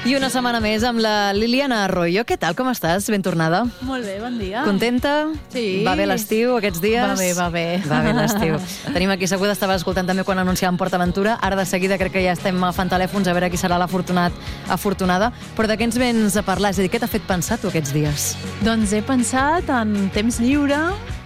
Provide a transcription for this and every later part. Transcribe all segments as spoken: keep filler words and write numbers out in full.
I una setmana més amb la Liliana Arroyo. Què tal, com estàs? Ben tornada? Molt bé, bon dia. Contenta? Sí. Va bé l'estiu aquests dies? Va bé, va bé. Va bé l'estiu. Tenim aquí, segur estava escoltant també quan anunciàvem PortAventura. Ara de seguida crec que ja estem agafant telèfons a veure qui serà l'afortunat, afortunada. Però de què ens vens a parlar? És a dir, què t'ha fet pensar tu aquests dies? Doncs he pensat en temps lliure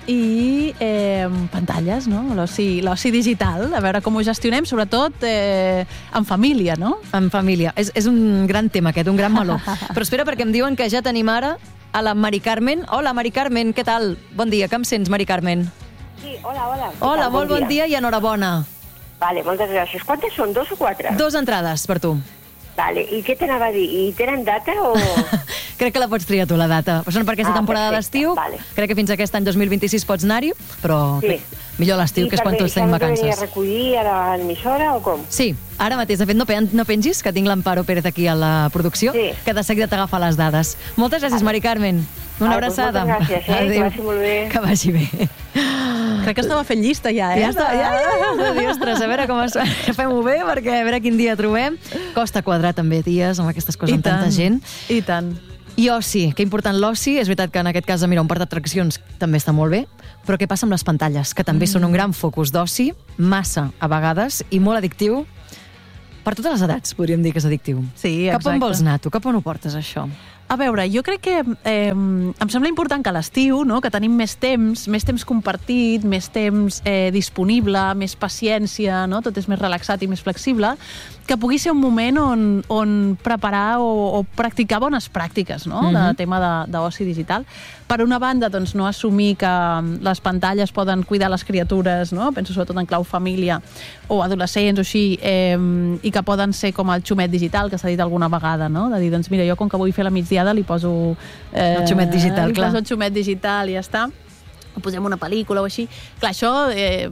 i eh, pantalles, no? L'oci l'oci digital, a veure com ho gestionem, sobretot eh, en família, no? En família. És, és un gran tema aquest, un gran meló. Però espera, perquè em diuen que ja tenim ara a la Mari Carmen. Hola, Mari Carmen, què tal? Bon dia, que em sents, Mari Carmen? Sí, hola, hola. Hola, tal? molt bon dia i enhorabona. Vale, moltes gràcies. Quantes són, dos o quatre? Dos entrades per tu. Vale, i què t'anava a dir? I tenen data o...? Crec que la pots triar tu, la data. Són per aquesta Ah, temporada perfecte, d'estiu. vale. Crec que fins aquest any dos mil vint-i-sis pots anar-hi, però Sí. crec, millor l'estiu, que és quan tots tenim I per venir a vacances. recollir a l'emissora o com? Sí, ara mateix. De fet, no, pen no pengis, que tinc l'Amparo Pérez aquí a la producció, Sí. que de seguida t'agafa les dades. Moltes gràcies, Mari Carmen. Una Vale, doncs abraçada. moltes gràcies, eh? Que Adéu. vagi molt bé. Que vagi bé. Crec que estava fent llista ja, eh? Ja està, ja, ja, ja. Dir, ostres, a veure com es... fem-ho bé, perquè a veure quin dia trobem. Costa quadrar també dies amb aquestes coses, I amb tanta tant, gent. I tant. I oci, que important l'oci. És veritat que en aquest cas, mira, un parc d'atraccions també està molt bé, però què passa amb les pantalles? Que també mm. són un gran focus d'oci, massa a vegades, i molt addictiu. Per totes les edats, podríem dir que és addictiu. Sí, Cap on exacte. vols anar, tu? Cap on ho portes, això? A veure, jo crec que eh, em sembla important que a l'estiu, no?, que tenim més temps, més temps compartit, més temps eh, disponible, més paciència, no?, tot és més relaxat i més flexible, que pugui ser un moment on, on preparar o, o practicar bones pràctiques, no?, Mhm. de tema de- d'oci digital. Per una banda, doncs, no assumir que les pantalles poden cuidar les criatures, no?, penso sobretot en clau família o adolescents o així, eh, i que poden ser com el xumet digital, que s'ha dit alguna vegada, no?, de dir, doncs mira, jo com que vull fer la migdiada li poso... Eh, El xumet digital, li clar. poso el xumet digital i ja està. O posem una pel·lícula o així. Clar, això... Eh,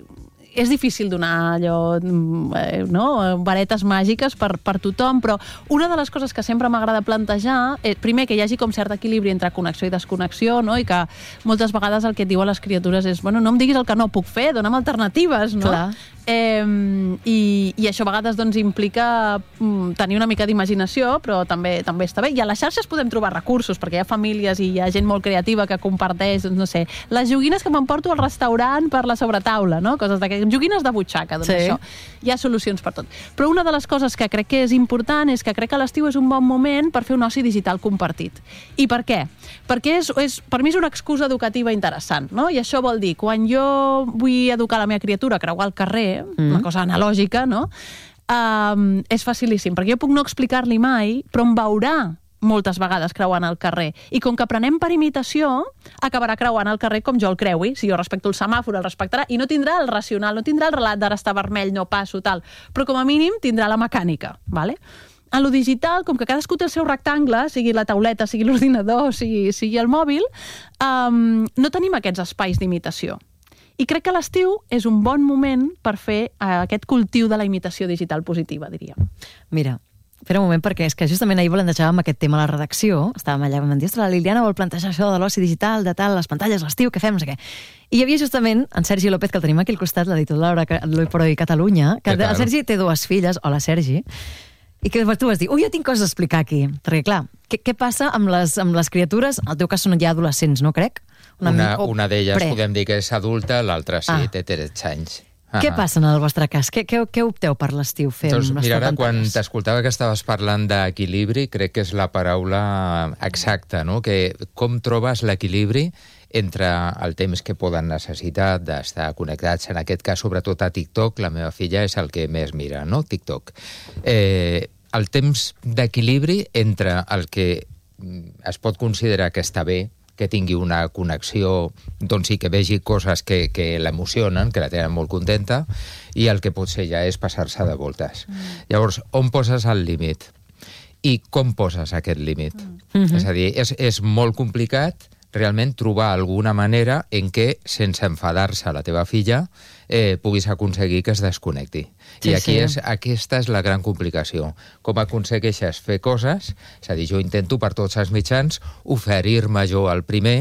és difícil donar allò, eh, no? varetes màgiques per, per tothom, però una de les coses que sempre m'agrada plantejar, eh, primer, que hi hagi com cert equilibri entre connexió i desconnexió, no? I que moltes vegades el que et diuen les criatures és, bueno, no em diguis el que no puc fer, dona'm alternatives, no? Clar. Eh, i, i això a vegades doncs, implica mm, tenir una mica d'imaginació, però també també està bé. I a les xarxes podem trobar recursos, perquè hi ha famílies i hi ha gent molt creativa que comparteix, doncs, no sé, les joguines que m'emporto al restaurant per la sobretaula, no? Coses d'aquestes, joguines de butxaca, doncs Sí. això. Hi ha solucions per tot. Però una de les coses que crec que és important és que crec que l'estiu és un bon moment per fer un oci digital compartit. I per què? Perquè és, és, per mi és una excusa educativa interessant, no? I això vol dir, quan jo vull educar la meva criatura a creuar el carrer, mm. una cosa analògica, no? Um, és facilíssim, perquè jo puc no explicar-li mai, però em veurà moltes vegades creuant el carrer. I com que aprenem per imitació, acabarà creuant el carrer com jo el creui. Si jo respecto el semàfor, el respectarà, i no tindrà el racional, no tindrà el relat d'ara està vermell, no passo, tal. Però com a mínim tindrà la mecànica, ¿vale? En lo digital, com que cadascú té el seu rectangle, sigui la tauleta, sigui l'ordinador, sigui, sigui el mòbil, um, no tenim aquests espais d'imitació. I crec que l'estiu és un bon moment per fer uh, aquest cultiu de la imitació digital positiva, diríem. Mira, espera un moment, perquè és que justament ahir plantejàvem aquest tema a la redacció. Estàvem allà, vam dir, ostres, la Liliana vol plantejar això de l'oci digital, de tal, les pantalles, l'estiu, què fem, no sé què. I hi havia justament en Sergi López, que el tenim aquí al costat, l'editor de l'Oi Catalunya, que el Sergi té dues filles, hola Sergi, i que tu vas dir, ui, jo tinc coses a explicar aquí. Perquè, clar, què, què passa amb les, amb les criatures? En el teu cas són ja adolescents, no crec? Una, una, oh, una d'elles pre. podem dir que és adulta, l'altra sí, Ah. té tretze anys. Què passa en el vostre cas? Què, què, què opteu per l'estiu fer Doncs amb les mira, ara quan pantalles? t'escoltava que estaves parlant d'equilibri, crec que és la paraula exacta, no? Que com trobes l'equilibri entre el temps que poden necessitar d'estar connectats, en aquest cas sobretot a TikTok, la meva filla és el que més mira, no? TikTok. Eh, el temps d'equilibri entre el que es pot considerar que està bé, que tingui una connexió, doncs sí, que vegi coses que, que l'emocionen, que la tenen molt contenta, i el que potser ja és passar-se de voltes. Mm. Llavors, on poses el límit? I com poses aquest límit? Mm. És a dir, és, és molt complicat realment trobar alguna manera en què, sense enfadar-se la teva filla, eh, puguis aconseguir que es desconnecti. Sí, I aquí sí. és, aquesta és la gran complicació. Com aconsegueixes fer coses, és a dir, jo intento per tots els mitjans oferir-me jo el primer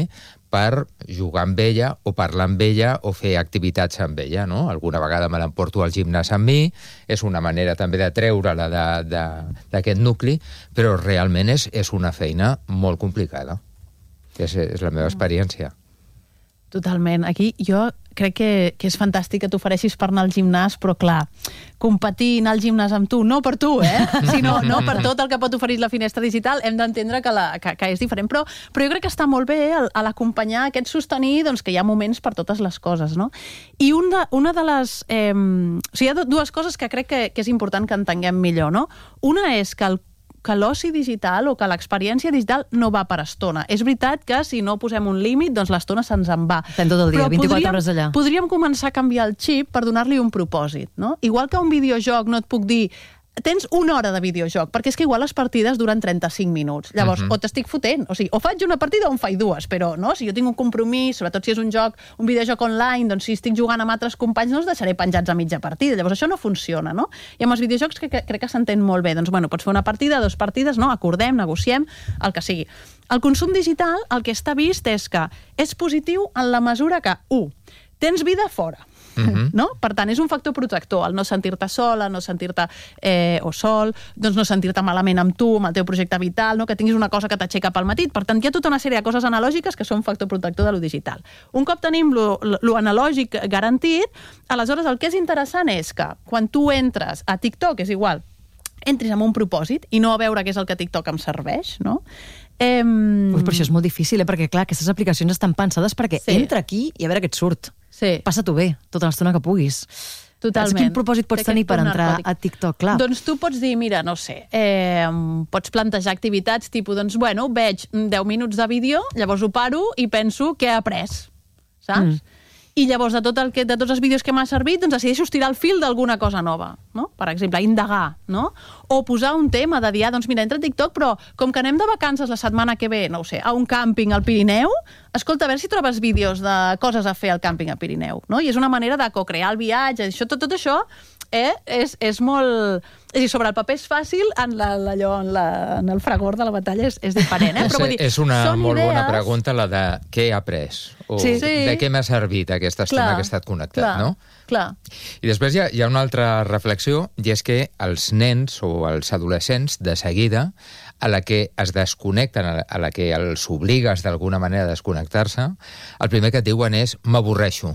per jugar amb ella o parlar amb ella o fer activitats amb ella, no? Alguna vegada me l'emporto al gimnàs amb mi, és una manera també de treure-la d'aquest nucli, però realment és, és una feina molt complicada. És, és la meva experiència. Totalment. Aquí jo crec que, que és fantàstic que t'ofereixis per anar al gimnàs, però clar, competir anar al gimnàs amb tu, no per tu, eh? Sinó no per tot el que pot oferir la finestra digital, hem d'entendre que, la, que, que és diferent. Però, però jo crec que està molt bé a l'acompanyar aquest sostenir, doncs, que hi ha moments per totes les coses, no? I una, una de les... Eh, o sigui, hi ha dues coses que crec que, que és important que entenguem millor, no? Una és que el que l'oci digital o que l'experiència digital no va per estona. És veritat que si no posem un límit, doncs l'estona se'ns en va. Estem tot el dia, vint-i-quatre hores allà. Podríem començar a canviar el xip per donar-li un propòsit, no? Igual que un videojoc no et puc dir tens una hora de videojoc, perquè és que igual les partides duren trenta-cinc minuts. Llavors, uh-huh. o t'estic fotent, o sigui, o faig una partida o en faig dues, però no, si jo tinc un compromís, sobretot si és un joc, un videojoc online, doncs si estic jugant amb altres companys no els deixaré penjats a mitja partida. Llavors això no funciona, no? I amb els videojocs que, que crec que s'entén molt bé. Doncs, bueno, pots fer una partida, dues partides, no? Acordem, negociem, el que sigui. El consum digital, el que està vist és que és positiu en la mesura que, u, tens vida fora. Uh-huh. No? Per tant, és un factor protector, el no sentir-te sola, no sentir-te eh, o sol, doncs no sentir-te malament amb tu, amb el teu projecte vital, no? Que tinguis una cosa que t'aixeca pel matí. Per tant, hi ha tota una sèrie de coses analògiques que són un factor protector de lo digital. Un cop tenim lo, lo analògic garantit, aleshores el que és interessant és que quan tu entres a TikTok, és igual, entris amb un propòsit i no a veure què és el que TikTok em serveix, no? Eh... Ui, però això és molt difícil, eh? Perquè clar, aquestes aplicacions estan pensades perquè sí. entra aquí i a veure què et surt. Sí. Passa-t'ho bé, tota l'estona que puguis. Totalment. Quin propòsit pots tenir per entrar narcòtic. A TikTok? Clar. Doncs tu pots dir, mira, no sé, eh, pots plantejar activitats tipus, doncs, bueno, veig deu minuts de vídeo, llavors ho paro i penso què he après, saps? Mm. I llavors de, tot el que, de tots els vídeos que m'ha servit, doncs decideixo estirar el fil d'alguna cosa nova, no? Per exemple, indagar, no? O posar un tema de dir, ah, doncs mira, entra a TikTok, però com que anem de vacances la setmana que ve, no ho sé, a un càmping al Pirineu, escolta, a veure si trobes vídeos de coses a fer al càmping al Pirineu, no? I és una manera de co-crear el viatge, això, tot, tot això eh, és, és molt... És a dir, sobre el paper és fàcil, en, la, allò, en, la, en el fragor de la batalla és, és diferent, eh? Però, vull dir, és una molt idees... bona pregunta, la de què he après, o sí, sí. de què m'ha servit aquesta estona clar, que he estat connectat, clar, no? Clar. I després hi ha, hi ha una altra reflexió, i és que els nens o els adolescents, de seguida, a la que es desconnecten, a la que els obligues d'alguna manera a desconnectar-se, el primer que et diuen és m'avorreixo.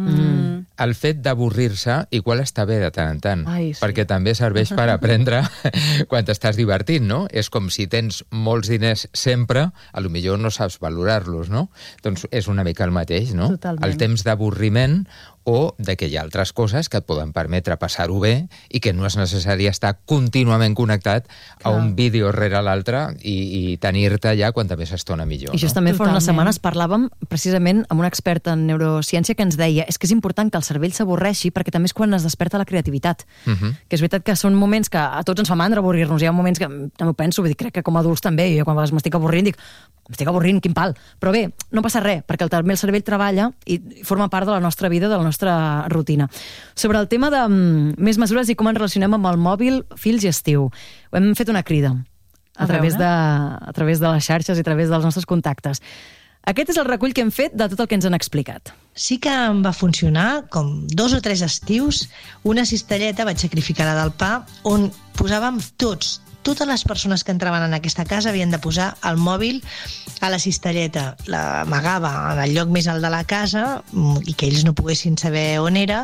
Mm. El fet d'avorrir-se igual està bé de tant en tant, Ai, sí. perquè també serveix per aprendre quan t'estàs divertint, no? És com si tens molts diners sempre, a lo millor no saps valorar-los, no? Doncs és una mica el mateix, no? Totalment. El temps d'avorriment o de que hi ha altres coses que et poden permetre passar-ho bé i que no és necessari estar contínuament connectat Clar. a un vídeo rere l'altre i, i tenir-te allà quanta més estona millor. I això no? també fa unes setmanes parlàvem precisament amb un expert en neurociència que ens deia és que és important que el cervell s'avorreixi perquè també és quan es desperta la creativitat. Uh-huh. Que és veritat que són moments que a tots ens fa mandra avorrir-nos. Hi ha moments que també ho penso, vull dir, crec que com a adults també, jo quan m'estic avorrint dic m'estic avorrint, quin pal. Però bé, no passa res, perquè també el cervell treballa i forma part de la nostra vida, de la nostra rutina. Sobre el tema de um, més mesures i com ens relacionem amb el mòbil, fills i estiu. Hem fet una crida a, a, través, de, a través de les xarxes i a través dels nostres contactes. Aquest és el recull que hem fet de tot el que ens han explicat. Sí que em va funcionar, com dos o tres estius, una cistelleta, vaig sacrificar la del pa, on posàvem tots, totes les persones que entraven en aquesta casa havien de posar el mòbil a la cistelleta. L'amagava en el lloc més alt de la casa i que ells no poguessin saber on era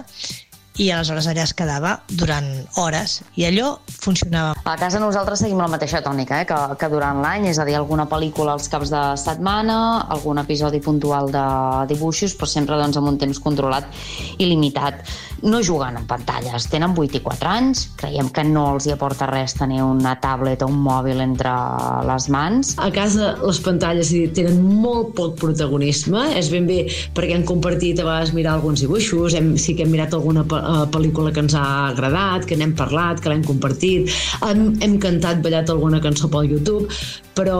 i aleshores allà es quedava durant hores i allò funcionava. A casa nosaltres seguim la mateixa tònica eh, que, que durant l'any, és a dir, alguna pel·lícula als caps de setmana, algun episodi puntual de dibuixos, però sempre doncs, amb un temps controlat i limitat. No juguen en pantalles, tenen vuit i quatre anys, creiem que no els hi aporta res tenir una tablet o un mòbil entre les mans. A casa les pantalles tenen molt poc protagonisme, és ben bé perquè hem compartit a vegades mirar alguns dibuixos, hem, sí que hem mirat alguna pel·lícula que ens ha agradat, que n'hem parlat, que l'hem compartit, hem, hem cantat, ballat alguna cançó pel YouTube, però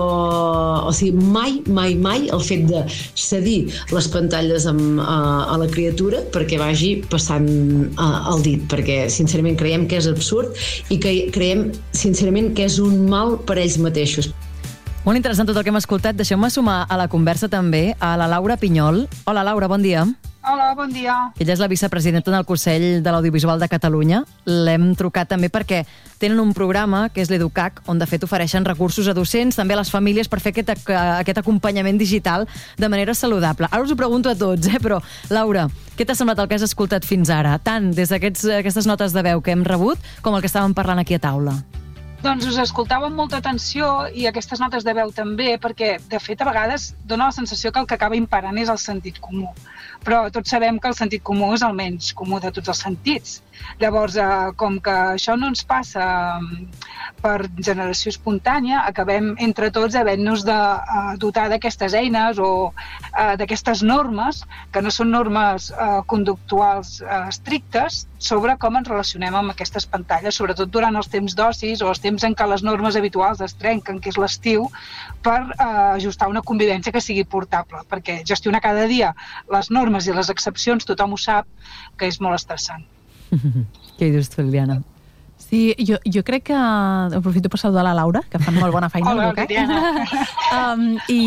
o sigui, mai, mai, mai el fet de cedir les pantalles amb, a, a la criatura perquè vagi passant a, al dit, perquè sincerament creiem que és absurd i que creiem sincerament que és un mal per ells mateixos. Molt interessant tot el que hem escoltat. Deixeu-me sumar a la conversa també a la Laura Pinyol. Hola, Laura, bon dia. Hola, bon dia. Ella és la vicepresidenta del Consell de l'Audiovisual de Catalunya. L'hem trucat també perquè tenen un programa, que és l'Educac, on de fet ofereixen recursos a docents, també a les famílies, per fer aquest, aquest acompanyament digital de manera saludable. Ara us ho pregunto a tots, eh? Però, Laura, què t'ha semblat el que has escoltat fins ara? Tant des d'aquestes notes de veu que hem rebut, com el que estàvem parlant aquí a taula. Doncs us escoltava amb molta atenció i aquestes notes de veu també, perquè, de fet, a vegades dona la sensació que el que acaba imperant és el sentit comú. Però tots sabem que el sentit comú és el menys comú de tots els sentits. Llavors, eh, com que això no ens passa per generació espontània, acabem entre tots havent-nos de eh, dotar d'aquestes eines o eh, d'aquestes normes, que no són normes eh, conductuals eh, estrictes, sobre com ens relacionem amb aquestes pantalles, sobretot durant els temps d'ocis o els temps en què les normes habituals es trenquen, que és l'estiu, per eh, ajustar una convivència que sigui portable, perquè gestionar cada dia les normes i les excepcions, tothom ho sap, que és molt estressant. Què hi dius tu, Liliana? Sí, jo, jo crec que... Aprofito per saludar la Laura, que fan molt bona feina. Hola, Liliana. um,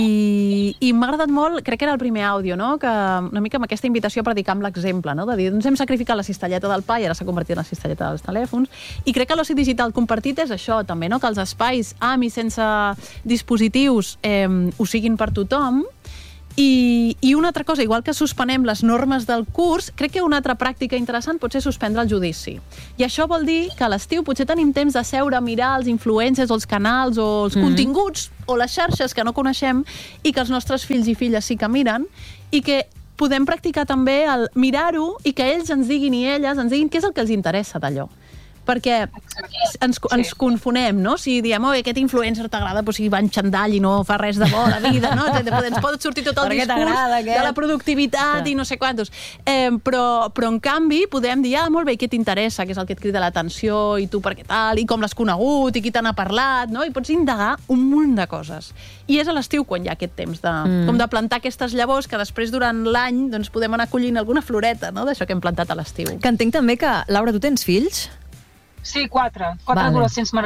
I i m'ha agradat molt, crec que era el primer àudio, no? Que una mica amb aquesta invitació a predicar amb l'exemple, no? De dir, doncs hem sacrificat la cistelleta del pa i ara s'ha convertit en la cistelleta dels telèfons. I crec que l'oci digital compartit és això, també, no? Que els espais amb i sense dispositius eh, ho siguin per tothom. I, I una altra cosa, igual que suspenem les normes del curs, crec que una altra pràctica interessant pot ser suspendre el judici. I això vol dir que a l'estiu potser tenim temps de seure a mirar els influencers o els canals o els mm-hmm. continguts o les xarxes que no coneixem i que els nostres fills i filles sí que miren i que podem practicar també el mirar-ho i que ells ens diguin i elles ens diguin què és el que els interessa d'allò. Perquè ens, ens confonem, no? Si diem, oi, aquest influencer t'agrada, però si va en xandall i no fa res de bo a la vida, no? Ens pot sortir tot el discurs de la productivitat i no sé quantos. Eh, però, però, en canvi, podem dir, ah, molt bé, què t'interessa, què és el que et crida l'atenció, i tu per què tal, i com l'has conegut, i qui te n'ha parlat, no? I pots indagar un munt de coses. I és a l'estiu quan hi ha aquest temps de, mm. com de plantar aquestes llavors que després, durant l'any, doncs, podem anar collint alguna floreta, no?, d'això que hem plantat a l'estiu. Que entenc també que, Laura, tu tens fills? Sí, quatre. Quatre vale. adolescents